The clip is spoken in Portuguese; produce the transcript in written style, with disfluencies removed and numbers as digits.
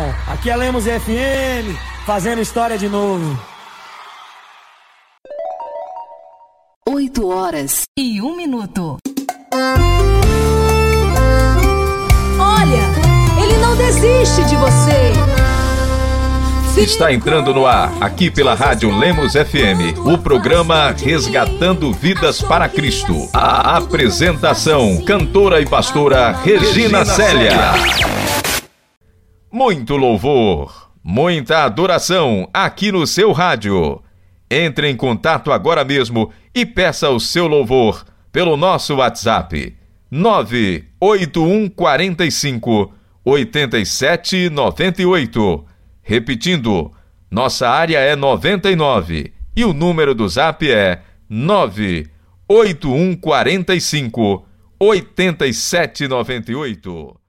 irmão. Aqui é Lemos FM, fazendo história de novo. 8h01. Olha, ele não desiste de você. Está entrando no ar, aqui pela Rádio Lemos FM, o programa Resgatando Vidas para Cristo. A apresentação, cantora e pastora Regina Célia. Muito louvor, muita adoração aqui no seu rádio. Entre em contato agora mesmo e peça o seu louvor pelo nosso WhatsApp 98145 8798. Repetindo, nossa área é 99 e o número do Zap é 98145 8798.